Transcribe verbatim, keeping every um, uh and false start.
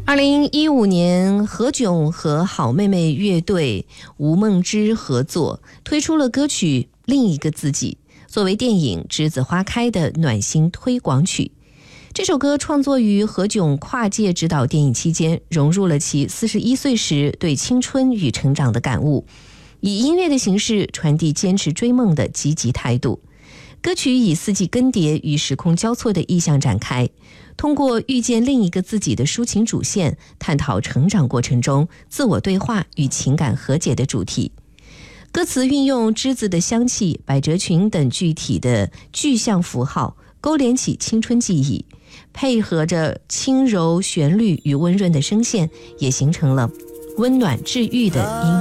二零一五年，何炅和好妹妹乐队吴梦之合作推出了歌曲《另一个自己》，作为电影《栀子花开》的暖心推广曲。这首歌创作于何炅跨界执导电影期间，融入了其四十一岁时对青春与成长的感悟，以音乐的形式传递坚持追梦的积极态度。歌曲以四季更迭与时空交错的意象展开，通过遇见另一个自己的抒情主线，探讨成长过程中自我对话与情感和解的主题。歌词运用栀子的香气、百褶裙等具体的具象符号，勾连起青春记忆，配合着轻柔旋律与温润的声线，也形成了温暖治愈的音乐。